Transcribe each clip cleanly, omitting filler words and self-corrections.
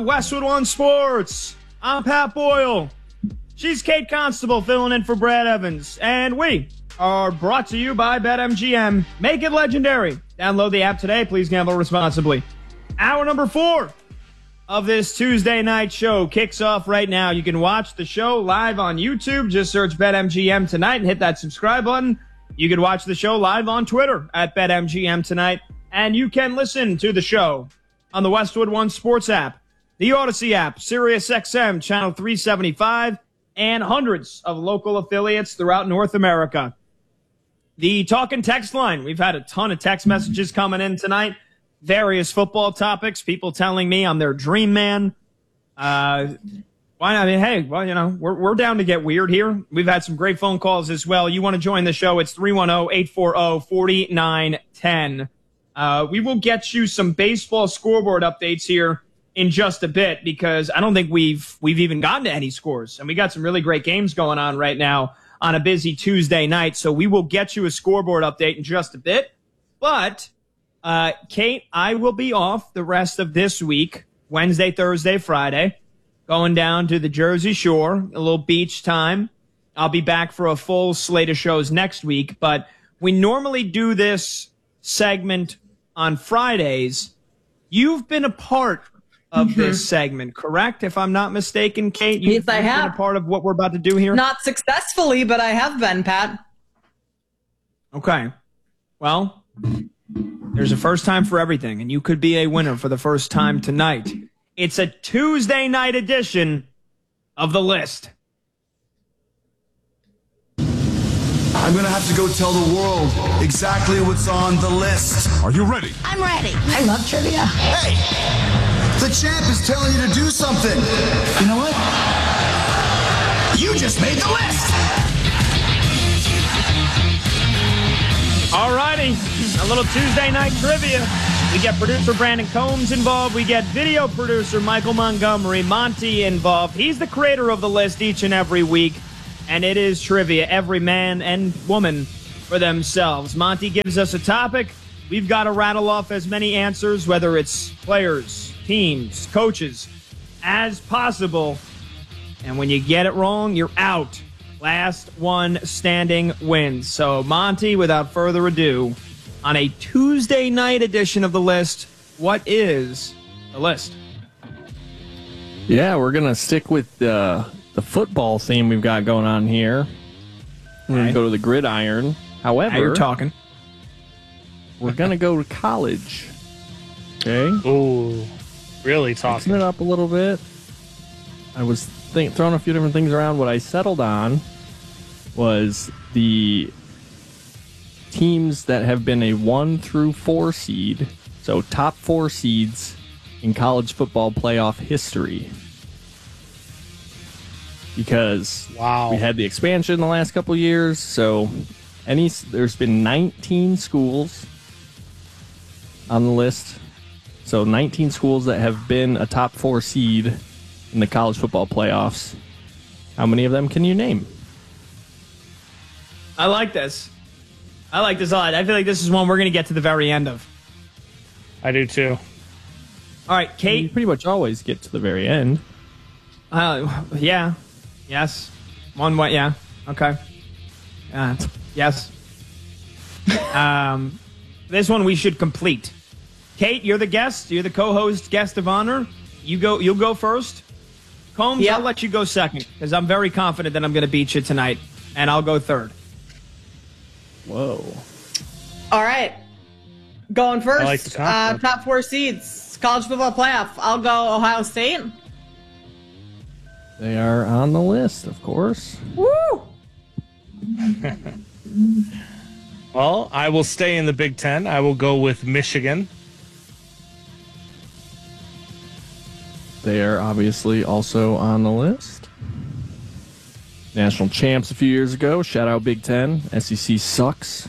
on Westwood One Sports. I'm Pat Boyle. She's Kate Constable filling in for Brad Evans. And we are brought to you by BetMGM. Make it legendary. Download the app today. Please gamble responsibly. Hour number 4 of this Tuesday night show kicks off right now. You can watch the show live on YouTube. Just search BetMGM tonight and hit that subscribe button. You can watch the show live on Twitter at BetMGM tonight. And you can listen to the show on the Westwood One Sports app, the Odyssey app, SiriusXM, Channel 375, and hundreds of local affiliates throughout North America. The talk and text line, we've had a ton of text messages coming in tonight. Various football topics, people telling me I'm their dream man. Why not? I mean, hey, well, you know, we're down to get weird here. We've had some great phone calls as well. You want to join the show, it's 310-840-4910. We will get you some baseball scoreboard updates here in just a bit because I don't think we've even gotten to any scores. And we got some really great games going on right now on a busy Tuesday night. So we will get you a scoreboard update in just a bit. But, Kate, I will be off the rest of this week, Wednesday, Thursday, Friday, going down to the Jersey Shore, a little beach time. I'll be back for a full slate of shows next week. But we normally do this segment on Fridays. You've been a part of this segment, correct? If I'm not mistaken, Kate, yes, I have been a part of what we're about to do here. Not successfully, but I have been, Pat. Okay. Well, there's a first time for everything, and you could be a winner for the first time tonight. It's a Tuesday night edition of The List. I'm going to have to go tell the world exactly what's on the list. Are you ready? I'm ready. I love trivia. Hey, the champ is telling you to do something. You know what? You just made the list. All righty. A little Tuesday night trivia. We get producer Brandon Combs involved. We get video producer Michael Montgomery, Monty, involved. He's the creator of The List each and every week. And it is trivia, every man and woman for themselves. Monty gives us a topic. We've got to rattle off as many answers, whether it's players, teams, coaches, as possible. And when you get it wrong, you're out. Last one standing wins. So, Monty, without further ado, on a Tuesday night edition of The List, what is The List? Yeah, we're going to stick with the football theme we've got going on here. We're going to go to the gridiron. However, now you're talking. We're going to go to college. Okay? Ooh, really talking. Mixing it up a little bit. I was throwing a few different things around. What I settled on was the teams that have been a 1 through 4 seed, so top 4 seeds in college football playoff history. Because we had the expansion the last couple of years, so there's been 19 schools on the list. So 19 schools that have been a top 4 seed in the college football playoffs. How many of them can you name? I like this. I like this a lot. I feel like this is one we're going to get to the very end of. I do too. All right, Kate. You pretty much always get to the very end. Yeah. Yes. One way, yeah. Okay. Yes. This one we should complete. Kate, you're the guest. You're the co-host, guest of honor. You'll go first. Combs, I'll let you go second because I'm very confident that I'm going to beat you tonight, and I'll go third. Whoa. All right. Going first. I like the concept. Top 4 seeds. College football playoff. I'll go Ohio State. They are on the list, of course. Woo! Well, I will stay in the Big Ten. I will go with Michigan. They are obviously also on the list. National champs a few years ago. Shout out Big Ten. SEC sucks.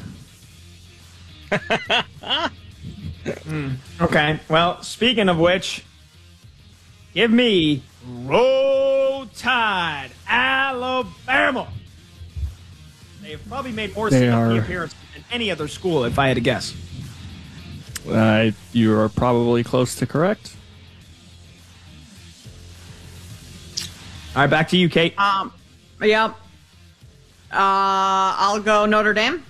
Okay. Well, speaking of which, give me Roll Tide, Alabama. They've probably made more significant appearances than any other school, if I had to guess. You are probably close to correct. right, back to you, Kate. Yep. I'll go Notre Dame.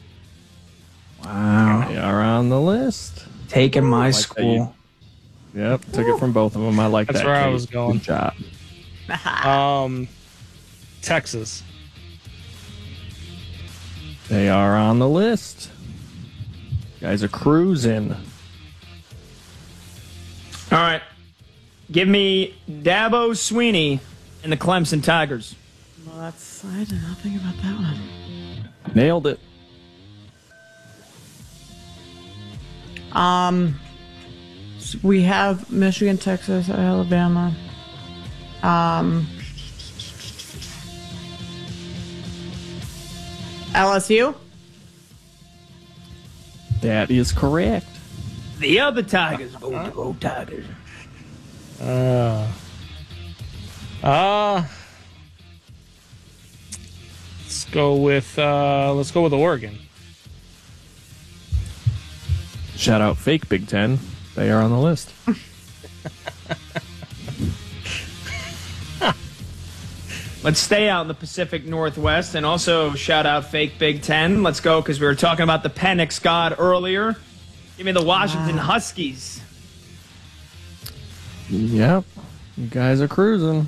Wow. They are on the list. Taking my Like school. Yep, took it from both of them. I like That's that. where I Kate. was going. Good job. Texas. They are on the list. You guys are cruising. All right. Give me Dabo Sweeney and the Clemson Tigers. Well, I did not think about that one. Nailed it. We have Michigan, Texas, Alabama. LSU? That is correct. The other Tigers. Go Tigers. Let's go with Oregon. Shout out fake Big Ten. They are on the list. Let's stay out in the Pacific Northwest and also shout out fake Big Ten. Let's go because we were talking about the Penix God earlier. Give me the Washington Huskies. Yep. You guys are cruising.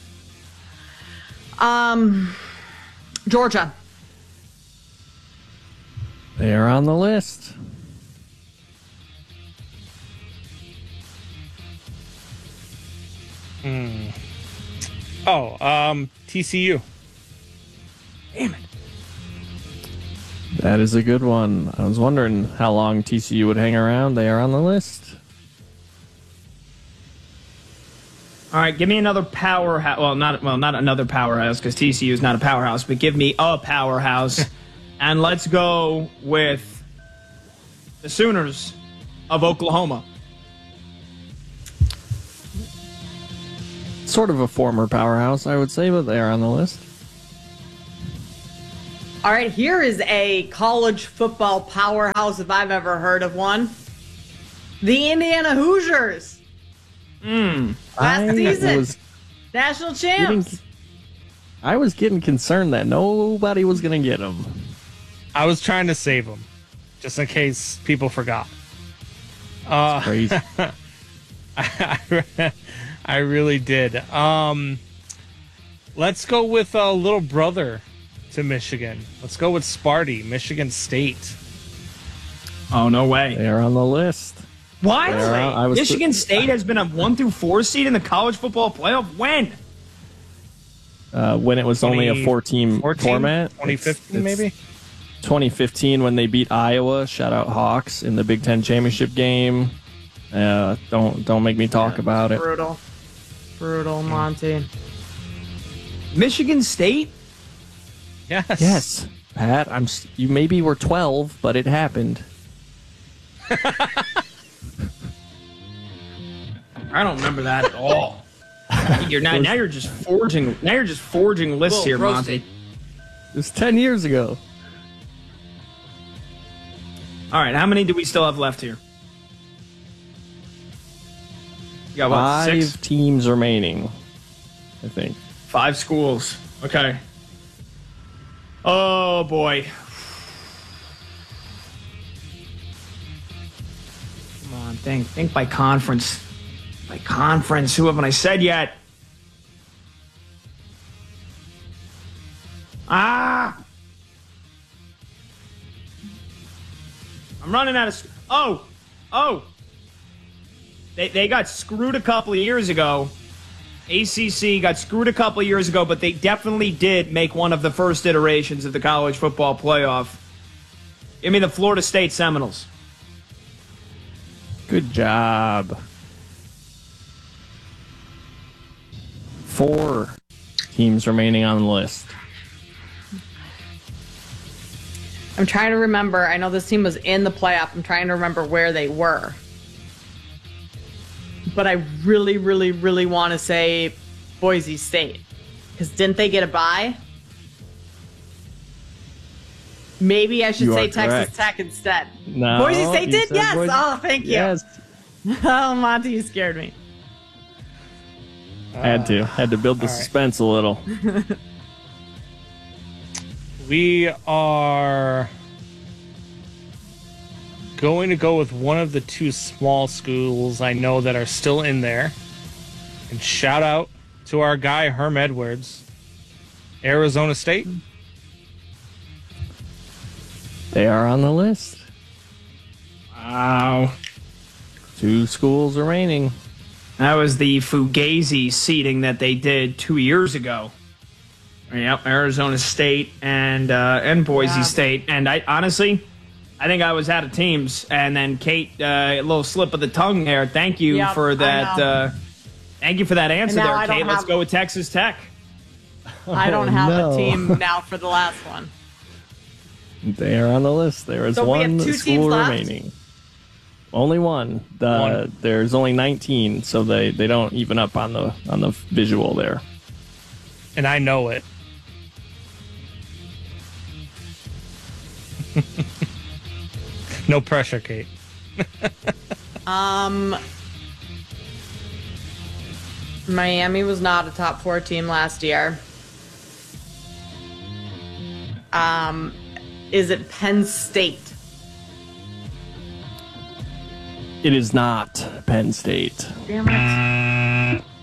Georgia. They are on the list. TCU. Damn it. That is a good one. I was wondering how long TCU would hang around. They are on the list. All right, give me another powerhouse. Not another powerhouse because TCU is not a powerhouse, but give me a powerhouse. And let's go with the Sooners of Oklahoma. Sort of a former powerhouse, I would say, but they are on the list. All right, here is a college football powerhouse if I've ever heard of one. The Indiana Hoosiers. Last season. National champs. I was getting concerned that nobody was going to get them. I was trying to save them, just in case people forgot. Crazy. I really did. Let's go with a little brother to Michigan. Let's go with Sparty, Michigan State. Oh, no way. They are on the list. What? was- Michigan State has been a 1 through 4 seed in the college football playoff. When? When it was only a 4-team 14? format. 2015, maybe? 2015 when they beat Iowa. Shout out Hawks in the Big Ten championship game. Don't make me talk about it. Brutal, Monty. Michigan State? Yes. Yes, Pat. You maybe were 12, but it happened. I don't remember that at all. Now you're just forging lists here, Monty. It was 10 years ago. All right, how many do we still have left here? You got what, 5 6? teams remaining, I think. 5 schools. Okay. Oh, boy. Come on, think by conference. By conference, who haven't I said yet? I'm running out of... Oh! They got screwed a couple of years ago. ACC got screwed a couple of years ago, but they definitely did make one of the first iterations of the college football playoff. Give me the Florida State Seminoles. Good job. 4 teams remaining on the list. I'm trying to remember. I know this team was in the playoff. I'm trying to remember where they were. But I really, really, really want to say Boise State. Because didn't they get a bye? Maybe I should You say are Texas correct. Tech instead. No, Boise State you did? said Yes. Boise- Oh, thank you. Yes. Oh, Monty, you scared me. Had to build the suspense a little. We are going to go with one of the two small schools I know that are still in there. And shout out to our guy, Herm Edwards, Arizona State. They are on the list. Wow. 2 schools remaining. That was the Fugazi seating that they did 2 years ago. Yep, Arizona State and Boise State. And I honestly, I think I was out of teams. And then Kate, a little slip of the tongue there. Thank you for that. Thank you for that answer there, Kate. Let's go with Texas Tech. I don't have a team now for the last one. They are on the list. There is one school remaining. Only one. There's only 19, so they don't even up on the visual there. And I know it. No pressure, Kate. Miami was not a top 4 team last year. Is it Penn State? It is not Penn State. Damn it.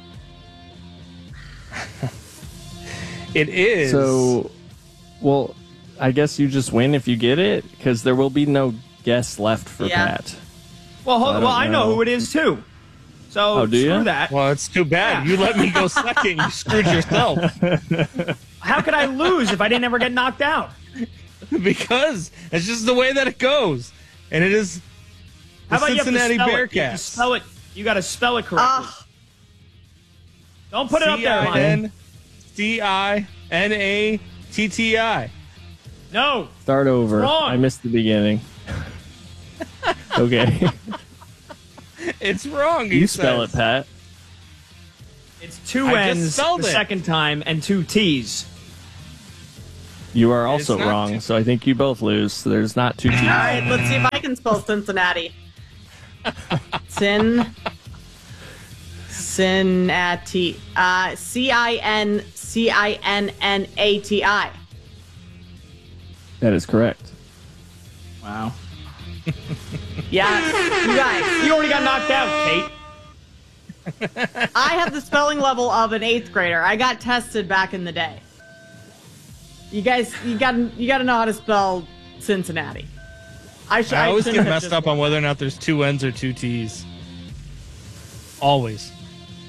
It is. So, well, I guess you just win if you get it, because there will be no guess left for Pat. Well, I know who it is, too. So, screw that. Well, it's too bad. You let me go second. You screwed yourself. How could I lose if I didn't ever get knocked out? Because it's just the way that it goes. And it is the Cincinnati Bearcats. You got to spell it correctly. Don't put it up there, man. CINATTI. No. Start over. Wrong. I missed the beginning. Okay. It's wrong. You spell it, Pat. It's 2 N's the second time and 2 T's. You are also wrong, so I think you both lose. So there's not 2 T's. All right, let's see if I can spell Cincinnati. Cincinnati. CINCINNATI. That is correct. Wow. Yeah, you guys. You already got knocked out, Kate. I have the spelling level of an 8th grader. I got tested back in the day. You guys, you got to know how to spell Cincinnati. I always get messed up on whether or not there's 2 N's or 2 T's. Always.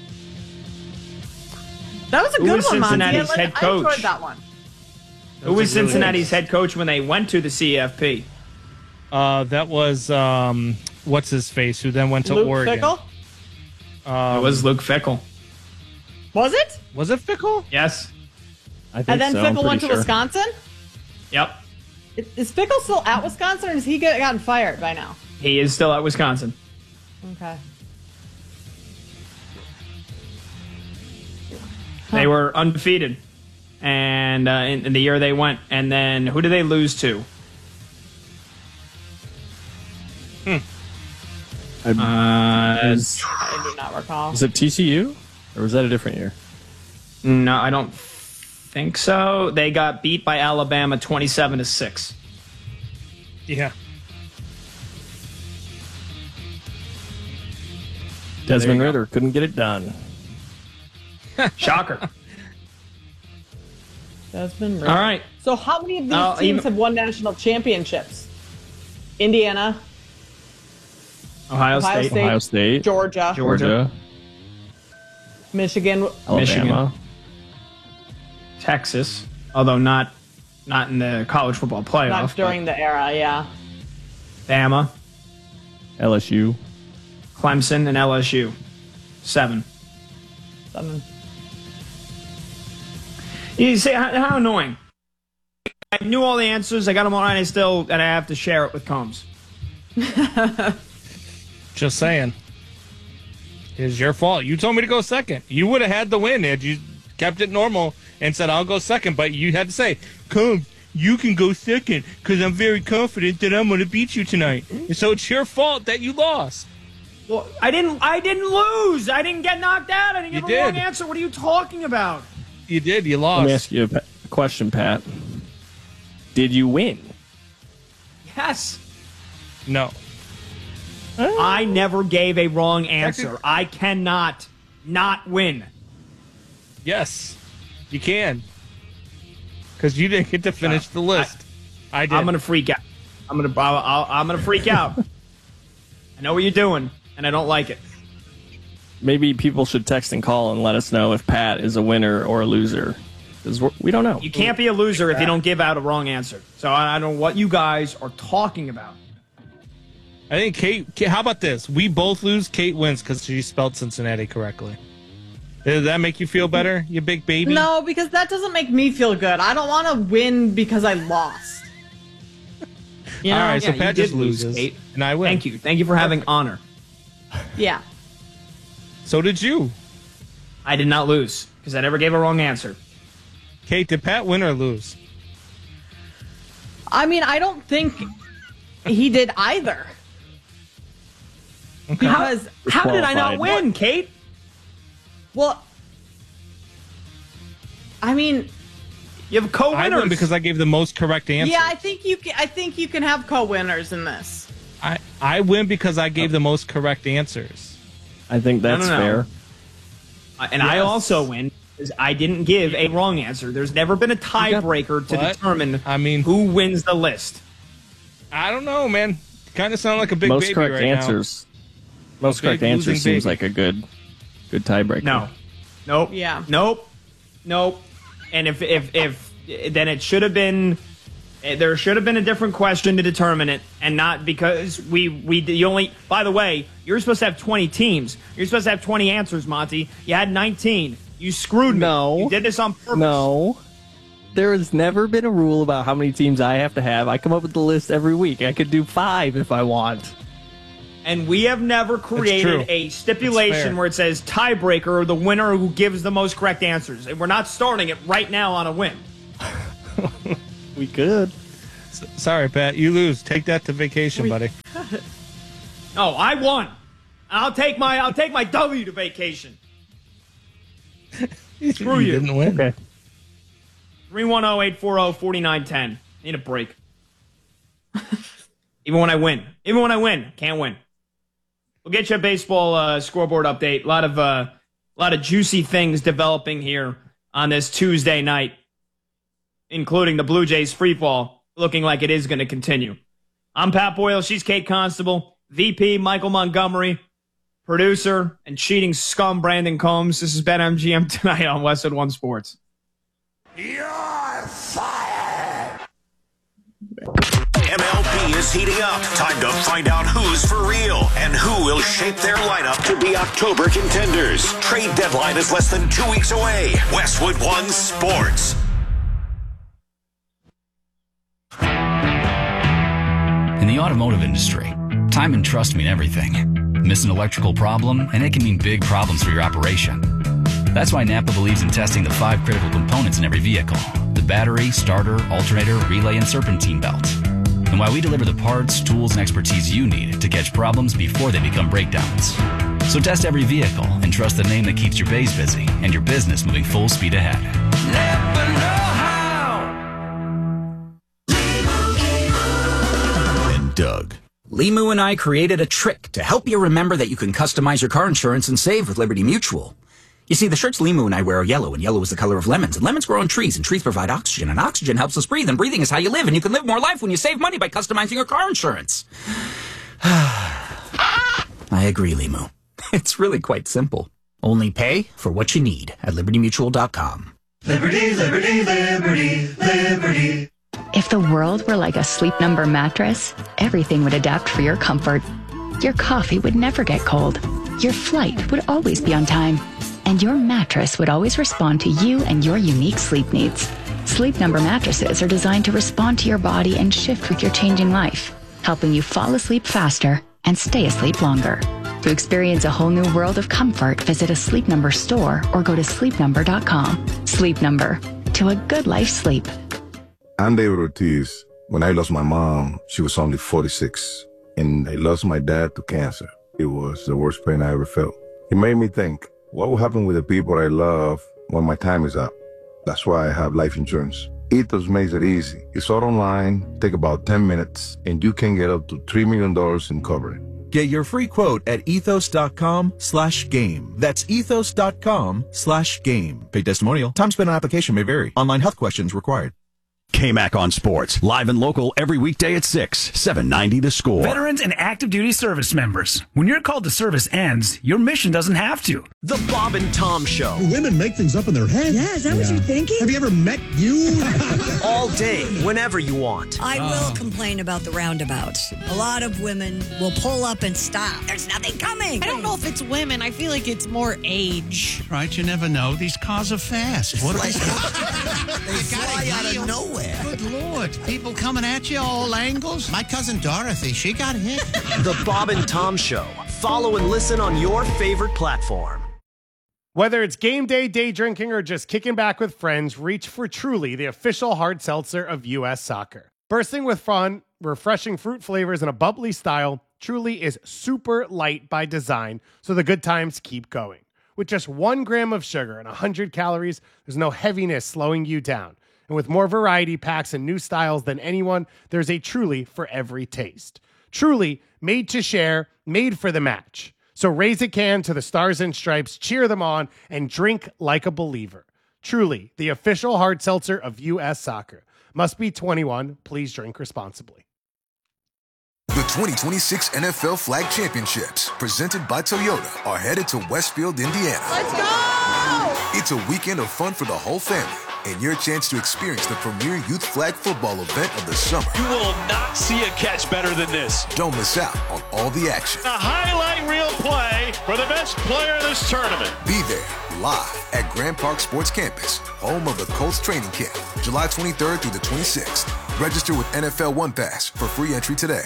That was a good one, Monty. Cincinnati's head coach? I enjoyed that one. Who was Cincinnati's head coach when they went to the CFP? That was what's his face, who then went to Oregon. Fickle? It was Luke Fickle. Was it? Was it Fickle? Yes. I think and then so. Fickle went to Wisconsin? Yep. Is Fickle still at Wisconsin, or has he gotten fired by now? He is still at Wisconsin. Okay. They were undefeated, and in the year they went. And then who did they lose to? I do not recall. Was it TCU, or was that a different year? No, I don't think so. They got beat by Alabama 27-6. Yeah. Desmond Ritter couldn't get it done. Shocker. Desmond Ritter. All right. So how many of these teams have won national championships? Indiana. Ohio State. Georgia. Michigan. Alabama. Texas. Although not in the college football playoff. Not during the era, yeah. Bama. LSU. Clemson and LSU. 7. You see how annoying. I knew all the answers. I got them all right. And I have to share it with Combs. Just saying. It's your fault. You told me to go second. You would have had the win had you kept it normal and said, I'll go second. But you had to say, Combs, you can go second because I'm very confident that I'm going to beat you tonight. And so it's your fault that you lost. Well, I didn't lose. I didn't get knocked out. I didn't give a wrong answer. What are you talking about? You did. You lost. Let me ask you a question, Pat. Did you win? Yes. No. I never gave a wrong answer. I cannot not win. Yes, you can. Because you didn't get to finish the list. I did. I'm gonna freak out. I'm gonna freak out. I know what you're doing, and I don't like it. Maybe people should text and call and let us know if Pat is a winner or a loser. Because we don't know. You can't be a loser if you don't give out a wrong answer. So I don't know what you guys are talking about. I think Kate, how about this? We both lose. Kate wins because she spelled Cincinnati correctly. Does that make you feel better, you big baby? No, because that doesn't make me feel good. I don't want to win because I lost. You know? All right, so Pat just loses, Kate. And I win. Thank you. Thank you for having honor. Yeah. So did you. I did not lose because I never gave a wrong answer. Kate, did Pat win or lose? I mean, I don't think he did either. Okay. Because how did I not win, Kate? Well, I mean, you have co-winners. I win because I gave the most correct answer. Yeah, I think you can have co-winners in this. I win because I gave the most correct ansers. I think that's fair. And I also win because I didn't give a wrong answer. There's never been a tiebreaker to determine who wins the list. I don't know, man. Kind of sound like a big most baby correct right answers. Now. Most correct answers seems like a good tiebreaker. No. Nope. Yeah. Nope. And if then it should have been. There should have been a different question to determine it, and not because you only. By the way, you're supposed to have 20 teams. You're supposed to have 20 answers, Monty. You had 19. You screwed me. No, you did this on purpose. No, there has never been a rule about how many teams I have to have. I come up with the list every week. I could do 5 if I want. And we have never created a stipulation where it says tiebreaker or the winner who gives the most correct answers. And we're not starting it right now on a win. We could. Sorry, Pat. You lose. Take that to vacation, buddy. No, I won. I'll take my W to vacation. Screw you. Didn't win. Okay. 310-840-4910. Need a break. Even when I win. Can't win. We'll get you a baseball scoreboard update. A lot of juicy things developing here on this Tuesday night, including the Blue Jays free fall, looking like it is going to continue. I'm Pat Boyle. She's Kate Constable. VP Michael Montgomery. Producer and cheating scum Brandon Combs. This is BetMGM tonight on Westwood One Sports. You're fired! MLB is heating up. Time to find out who's for real and who will shape their lineup to be October contenders. Trade deadline is less than 2 weeks away. Westwood One Sports. In the automotive industry, time and trust mean everything. Miss an electrical problem, and it can mean big problems for your operation. That's why Napa believes in testing the 5 critical components in every vehicle: the battery, starter, alternator, relay, and serpentine belt. And why we deliver the parts, tools, and expertise you need to catch problems before they become breakdowns. So test every vehicle and trust the name that keeps your bays busy and your business moving full speed ahead. Napa know-how. And Doug. Limu and I created a trick to help you remember that you can customize your car insurance and save with Liberty Mutual. You see, the shirts Limu and I wear are yellow, and yellow is the color of lemons, and lemons grow on trees, and trees provide oxygen, and oxygen helps us breathe, and breathing is how you live, and you can live more life when you save money by customizing your car insurance. I agree, Limu. It's really quite simple. Only pay for what you need at LibertyMutual.com. Liberty, liberty, liberty, liberty. If the world were like a Sleep Number mattress, everything would adapt for your comfort. Your coffee would never get cold. Your flight would always be on time. And your mattress would always respond to you and your unique sleep needs. Sleep Number mattresses are designed to respond to your body and shift with your changing life, helping you fall asleep faster and stay asleep longer. To experience a whole new world of comfort, visit a Sleep Number store or go to sleepnumber.com. Sleep Number. To a good life's sleep. I'm David Ortiz. When I lost my mom, she was only 46, and I lost my dad to cancer. It was the worst pain I ever felt. It made me think, what will happen with the people I love when my time is up? That's why I have life insurance. Ethos makes it easy. It's all online, take about 10 minutes, and you can get up to $3 million in coverage. Get your free quote at ethos.com/game. That's ethos.com/game. Paid testimonial. Time spent on application may vary. Online health questions required. KMAC on Sports, live and local every weekday at 6, 790 The Score. Veterans and active duty service members. When your call to service ends, your mission doesn't have to. The Bob and Tom Show. Women make things up in their head. Yeah, is that what you're thinking? Have you ever met you? All day, whenever you want. I will complain about the roundabouts. A lot of women will pull up and stop. There's nothing coming. I don't know if it's women. I feel like it's more age. Right, you never know. These cars are fast. What they fly out of nowhere. Good Lord. People coming at you all angles. My cousin Dorothy, she got hit. The Bob and Tom Show. Follow and listen on your favorite platform. Whether it's game day, day drinking, or just kicking back with friends, reach for Truly, the official hard seltzer of U.S. Soccer. Bursting with fun, refreshing fruit flavors, and a bubbly style, Truly is super light by design, so the good times keep going. With just 1 gram of sugar and 100 calories, there's no heaviness slowing you down. And with more variety packs and new styles than anyone, there's a Truly for every taste. Truly, made to share, made for the match. So raise a can to the Stars and Stripes, cheer them on, and drink like a believer. Truly, the official hard seltzer of U.S. Soccer. Must be 21. Please drink responsibly. The 2026 NFL Flag Championships, presented by Toyota, are headed to Westfield, Indiana. Let's go! It's a weekend of fun for the whole family, and your chance to experience the premier youth flag football event of the summer. You will not see a catch better than this. Don't miss out on all the action. A highlight reel play for the best player in this tournament. Be there, live at Grand Park Sports Campus, home of the Colts training camp, July 23rd through the 26th. Register with NFL One Pass for free entry today.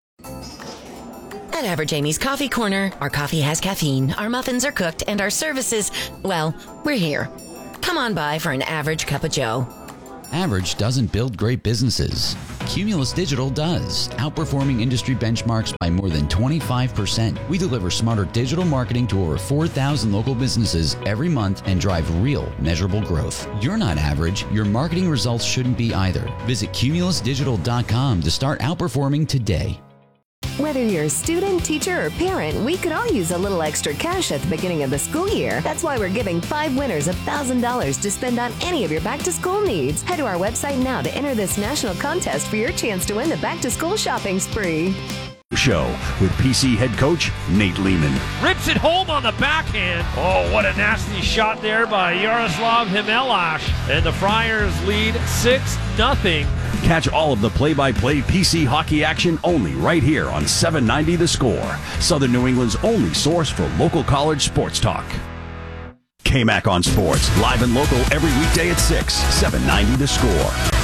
At Average Amy's Coffee Corner, our coffee has caffeine, our muffins are cooked, and our services, well, we're here. Come on by for an average cup of joe. Average doesn't build great businesses. Cumulus Digital does, outperforming industry benchmarks by more than 25%. We deliver smarter digital marketing to over 4,000 local businesses every month and drive real, measurable growth. You're not average. Your marketing results shouldn't be either. Visit cumulusdigital.com to start outperforming today. Whether you're a student, teacher, or parent, we could all use a little extra cash at the beginning of the school year. That's why we're giving 5 winners $1,000 to spend on any of your back-to-school needs. Head to our website now to enter this national contest for your chance to win the back-to-school shopping spree. Show with PC head coach Nate Lehman. Rips it home on the backhand. Oh, what a nasty shot there by Yaroslav Himelash. And the Friars lead 6-0. Catch all of the play-by-play PC hockey action only right here on 790 The Score, Southern New England's only source for local college sports talk. KMAC on Sports, live and local every weekday at 6, 790 The Score.